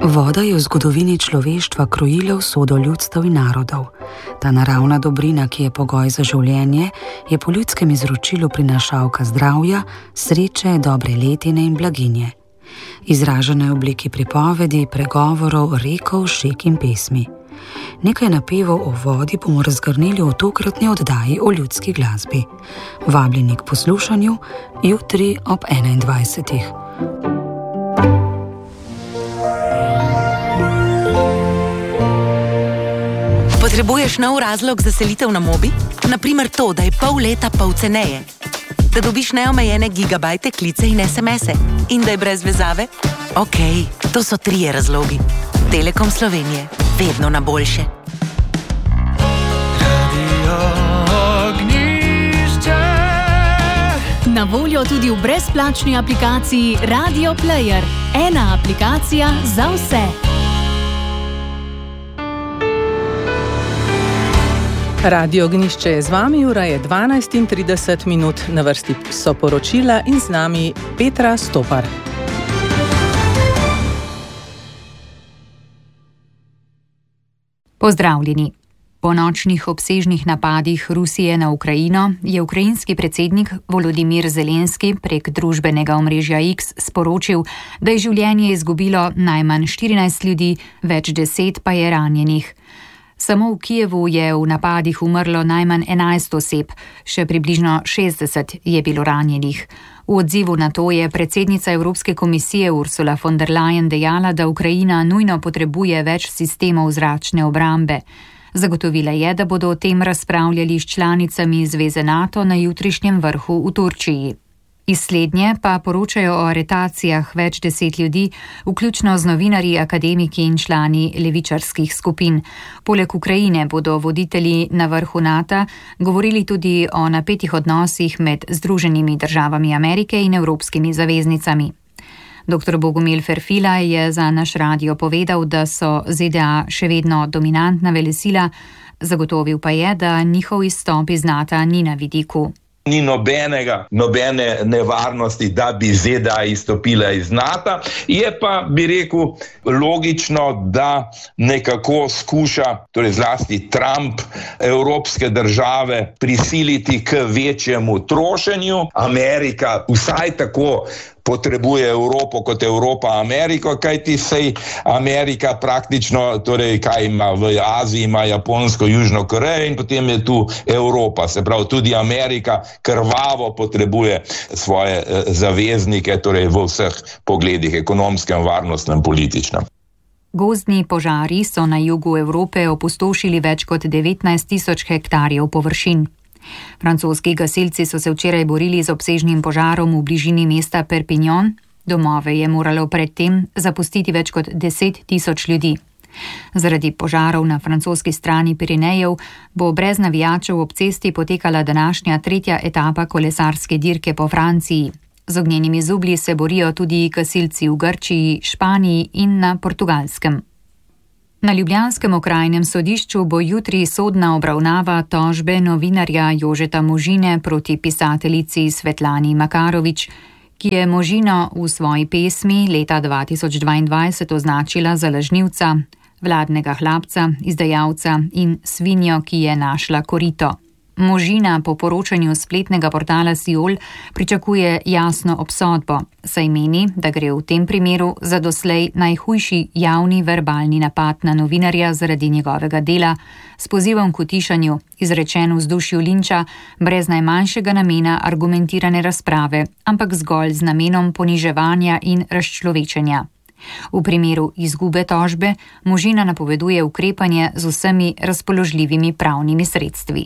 Voda je v zgodovini človeštva krojila usodo ljudstev in narodov. Ta naravna dobrina, ki je pogoj za življenje, je po ljudskem izročilu prinašalka zdravja, sreče, dobre letine in blaginje. Izražena je v obliki pripovedi, pregovorov, rekov, šeg in pesmi. Nekaj napevov o vodi bomo razgrnili v tokratni oddaji o ljudski glasbi. Vabljeni k poslušanju jutri ob 21. Potrebuješ nov razlog za selitev na Mobi? Naprimer to, da je pol leta pol ceneje. Da dobiš neomejene gigabajte, klice in SMS-e. In da je brez vezave? Okej, to so 3 razlogi. Telekom Slovenije. Vedno na boljše. Na voljo tudi v brezplačni aplikaciji Radio Player. Ena aplikacija za vse. Radio Ognišče je z vami, ura je 12:30, na vrsti so poročila in z nami Petra Stopar. Pozdravljeni. Po nočnih obsežnih napadih Rusije na Ukrajino je ukrajinski predsednik Volodimir Zelenski prek družbenega omrežja X sporočil, da je življenje izgubilo najmanj 14 ljudi, več 10 pa je ranjenih. Samo v Kijevu je v napadih umrlo najmanj 11 oseb, še približno 60 je bilo ranjenih. V odzivu na to je predsednica Evropske komisije Ursula von der Leyen dejala, da Ukrajina nujno potrebuje več sistemov zračne obrambe. Zagotovila je, da bodo o tem razpravljali s članicami Zveze NATO na jutrišnjem vrhu v Turčiji. Iz slednje pa poročajo o aretacijah več 10 ljudi, vključno z novinarji, akademiki in člani levičarskih skupin. Poleg Ukrajine bodo voditelji na vrhu NATO govorili tudi o napetih odnosih med Združenimi državami Amerike in evropskimi zaveznicami. Dr. Bogomil Ferfila je za naš radio povedal, da so ZDA še vedno dominantna velesila, zagotovil pa je, da njihov izstop iz NATO ni na vidiku. Ni nobene nevarnosti, da bi ZDA izstopila iz NATO. Je pa, bi rekel, logično, da nekako skuša, torej zlasti Trump, evropske države prisiliti k večjemu trošenju. Amerika vsaj tako potrebuje Evropo kot Evropa Ameriko, kajti sej Amerika praktično, torej kaj ima v Aziji, ima Japonsko, Južno Korejo in potem je tu Evropa. Se pravi, tudi Amerika krvavo potrebuje svoje zaveznike, torej v vseh pogledih, ekonomskem, varnostnem, političnem. Gozdni požari so na jugu Evrope opustošili več kot 19.000 hektarjev površin. Francoski gasilci so se včeraj borili z obsežnim požarom v bližini mesta Perpignan. Domove je moralo predtem zapustiti več kot 10.000 ljudi. Zaradi požarov na francoski strani Pirinejev bo brez navijačev ob cesti potekala današnja 3. etapa kolesarske dirke po Franciji. Z ognjenimi zublji se borijo tudi gasilci v Grčiji, Španiji in na Portugalskem. Na ljubljanskem okrajnem sodišču bo jutri sodna obravnava tožbe novinarja Jožeta Možine proti pisateljici Svetlani Makarovič, ki je Možino v svoji pesmi leta 2022 označila za lažnivca, vladnega hlapca, izdajalca in svinjo, ki je našla korito. Možina po poročanju spletnega portala Siol pričakuje jasno obsodbo, saj meni, da gre v tem primeru za doslej najhujši javni verbalni napad na novinarja zaradi njegovega dela, s pozivom k utišanju, izrečen v vzdušju linča, brez najmanjšega namena argumentirane razprave, ampak zgolj z namenom poniževanja in razčlovečenja. V primeru izgube tožbe Možina napoveduje ukrepanje z vsemi razpoložljivimi pravnimi sredstvi.